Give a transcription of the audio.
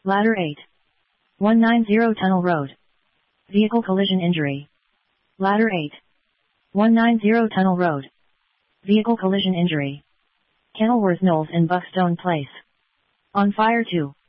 Ladder 8. 190 Tunnel Road. Vehicle collision injury. Ladder 8. 190 Tunnel Road. Vehicle collision injury. Kenilworth Knowles in Buckstone Place. On fire 2.